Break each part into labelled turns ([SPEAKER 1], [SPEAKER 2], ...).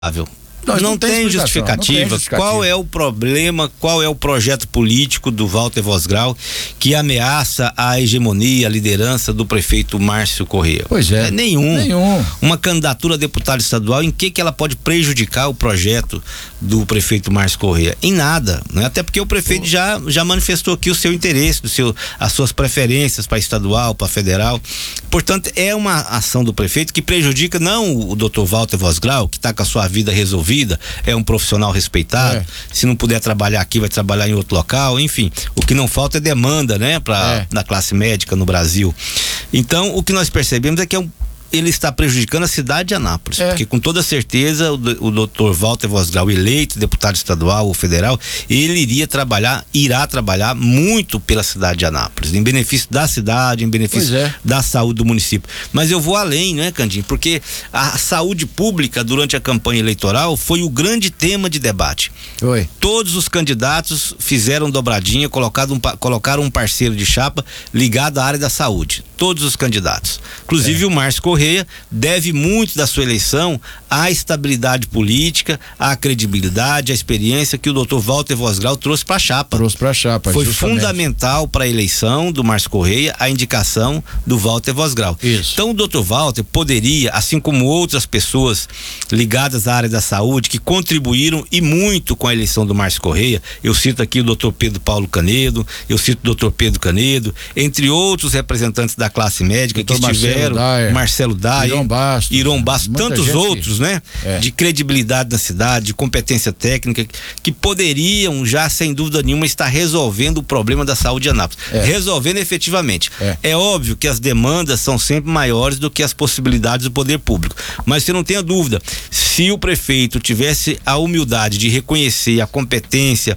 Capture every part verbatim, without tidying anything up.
[SPEAKER 1] Não,
[SPEAKER 2] não,
[SPEAKER 1] não, tem
[SPEAKER 2] tem justificativa.
[SPEAKER 1] não tem justificativa.
[SPEAKER 2] Qual é o problema, qual é o projeto político do Walter Vosgrau que ameaça a hegemonia, a liderança do prefeito Márcio Corrêa?
[SPEAKER 1] Pois é.
[SPEAKER 2] é nenhum.
[SPEAKER 1] nenhum.
[SPEAKER 2] Uma candidatura a deputado estadual, em que que ela pode prejudicar o projeto do prefeito Márcio Corrêa? Em nada, né? Até porque o prefeito já, já manifestou aqui o seu interesse, o seu, as suas preferências para estadual, para federal. Portanto, é uma ação do prefeito que prejudica não o doutor Walter Vosgrau, que está com a sua vida resolvida, é um profissional respeitado, é. se não puder trabalhar aqui, vai trabalhar em outro local, enfim, o que não falta é demanda, né, para é. da classe médica no Brasil. Então, o que nós percebemos é que é um ele está prejudicando a cidade de Anápolis, é. porque com toda certeza o, o doutor Walter Vosgrau, eleito deputado estadual ou federal, ele iria trabalhar, irá trabalhar muito pela cidade de Anápolis, em benefício da cidade, em benefício é. da saúde do município. Mas eu vou além, né, Candinho? Porque a saúde pública durante a campanha eleitoral foi o grande tema de debate.
[SPEAKER 1] Oi.
[SPEAKER 2] Todos os candidatos fizeram dobradinha, colocaram um, colocaram um parceiro de chapa ligado à área da saúde. Todos os candidatos. Inclusive é. o Márcio Corrêa deve muito da sua eleição à estabilidade política, à credibilidade, à experiência que o doutor Walter Vosgrau trouxe para a chapa.
[SPEAKER 1] Trouxe para a chapa.
[SPEAKER 2] Foi
[SPEAKER 1] justamente.
[SPEAKER 2] fundamental para a eleição do Márcio Corrêa a indicação do Walter Vosgrau.
[SPEAKER 1] Isso.
[SPEAKER 2] Então o doutor Walter poderia, assim como outras pessoas ligadas à área da saúde, que contribuíram e muito com a eleição do Márcio Corrêa, eu cito aqui o doutor Pedro Paulo Canedo, eu cito o doutor Pedro Canedo, entre outros representantes da classe médica doutor que estiveram, Marcelo Daia,
[SPEAKER 1] Iron Bastos,
[SPEAKER 2] Iron Bastos tantos outros, que... né? É. De credibilidade na cidade, de competência técnica, que poderiam já, sem dúvida nenhuma, estar resolvendo o problema da saúde de Anápolis. É. Resolvendo efetivamente. É. é óbvio que as demandas são sempre maiores do que as possibilidades do poder público. Mas você não tenha dúvida, se o prefeito tivesse a humildade de reconhecer a competência,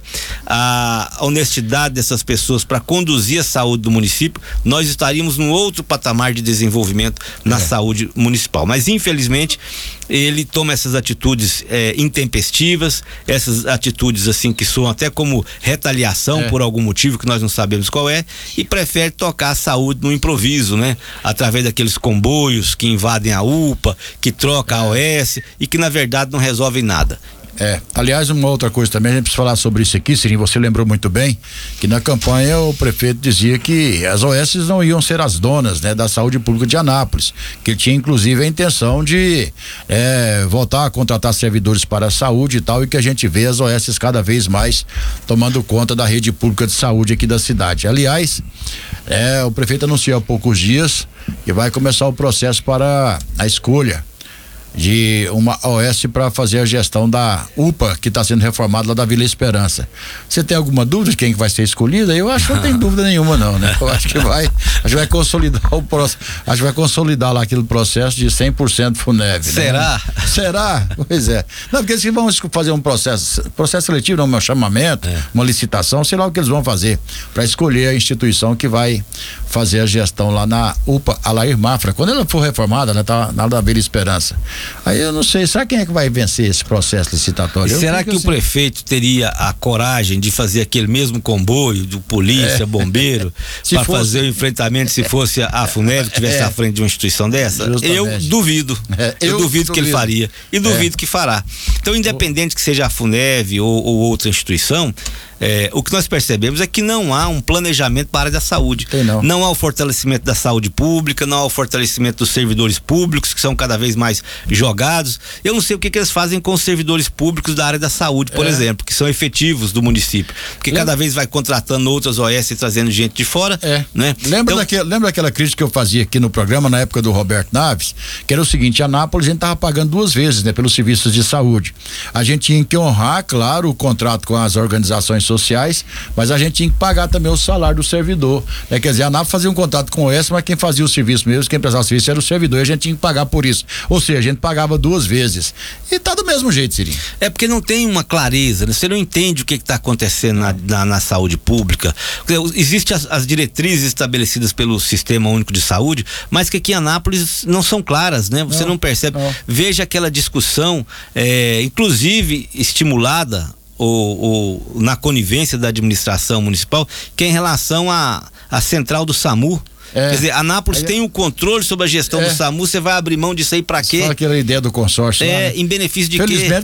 [SPEAKER 2] a honestidade dessas pessoas para conduzir a saúde do município, nós estaríamos num outro patamar de desenvolvimento na é. saúde municipal. Mas infelizmente ele toma essas atitudes é, intempestivas, essas atitudes assim que soam até como retaliação é. por algum motivo que nós não sabemos qual é, e prefere tocar a saúde no improviso, né? Através daqueles comboios que invadem a U P A, que troca é. a O S e que na verdade não resolvem nada.
[SPEAKER 1] É, aliás, uma outra coisa também, a gente precisa falar sobre isso aqui, Sirinho, você lembrou muito bem que na campanha o prefeito dizia que as O S não iam ser as donas, né, da saúde pública de Anápolis, que ele tinha inclusive a intenção de é, voltar a contratar servidores para a saúde e tal, e que a gente vê as O S cada vez mais tomando conta da rede pública de saúde aqui da cidade. Aliás, é, o prefeito anunciou há poucos dias que vai começar o processo para a escolha de uma O S para fazer a gestão da U P A que está sendo reformada lá da Vila Esperança. Você tem alguma dúvida de quem vai ser escolhida? Eu acho que não tem dúvida nenhuma não, né? Eu acho que vai, acho que vai consolidar o processo, acho que vai consolidar lá aquele processo de cem por cento FUNEV.
[SPEAKER 2] Será?
[SPEAKER 1] Né? Será? Pois é. Não, porque eles vão fazer um processo, processo seletivo, não, um chamamento, é. uma licitação, sei lá o que eles vão fazer para escolher a instituição que vai fazer a gestão lá na U P A Alair Mafra. Quando ela for reformada, né, tá na da Vila Esperança. Aí eu não sei, será quem é que vai vencer esse processo licitatório?
[SPEAKER 2] E será que assim, o prefeito teria a coragem de fazer aquele mesmo comboio de polícia, é. bombeiro, para fazer o enfrentamento se fosse a FUNEV que estivesse é. à frente de uma instituição dessa? Justamente. Eu duvido. É. Eu, eu duvido que duvido. ele faria. E duvido é. que fará. Então, independente que seja a FUNEV ou, ou outra instituição, É, o que nós percebemos é que não há um planejamento para a área da saúde.
[SPEAKER 1] Tem não.
[SPEAKER 2] Não há o fortalecimento da saúde pública, não há o fortalecimento dos servidores públicos, que são cada vez mais jogados. Eu não sei o que, que eles fazem com os servidores públicos da área da saúde, por é. exemplo, que são efetivos do município. Porque lembra? cada vez vai contratando outras O S e trazendo gente de fora.
[SPEAKER 1] É.
[SPEAKER 2] Né?
[SPEAKER 1] Lembra,
[SPEAKER 2] então,
[SPEAKER 1] daquele, lembra daquela crítica que eu fazia aqui no programa na época do Roberto Naves? Que era o seguinte: a Anápolis a gente estava pagando duas vezes, né, pelos serviços de saúde. A gente tinha que honrar, claro, o contrato com as organizações sociais, mas a gente tinha que pagar também o salário do servidor, né? Quer dizer, a ANAP fazia um contrato com o O S, mas quem fazia o serviço mesmo, quem prestava o serviço era o servidor, e a gente tinha que pagar por isso, ou seja, a gente pagava duas vezes, e tá do mesmo jeito, Sirinho.
[SPEAKER 2] É porque não tem uma clareza, né? Você não entende o que está acontecendo na, na, na saúde pública. Existem as, as diretrizes estabelecidas pelo Sistema Único de Saúde, mas que aqui em Anápolis não são claras, né? Você não, não percebe. Não. Veja aquela discussão, é, inclusive estimulada Ou, ou na conivência da administração municipal, que é em relação à a, a central do SAMU, É. Quer dizer, Anápolis é. tem o controle sobre a gestão é. do SAMU, você vai abrir mão disso aí pra quê?
[SPEAKER 1] Só aquela ideia do consórcio.
[SPEAKER 2] É,
[SPEAKER 1] lá, né?
[SPEAKER 2] Em benefício de
[SPEAKER 1] Felizmente,
[SPEAKER 2] quê?